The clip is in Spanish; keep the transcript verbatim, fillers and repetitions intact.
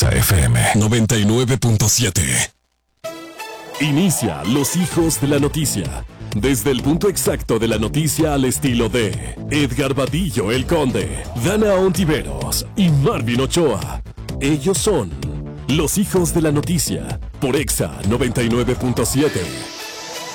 Exa F M noventa y nueve punto siete. Inicia Los Hijos de la Noticia. Desde el punto exacto de la noticia al estilo de Edgar Vadillo el Conde, Dana Ontiveros y Marvin Ochoa. Ellos son Los Hijos de la Noticia por Exa noventa y nueve punto siete.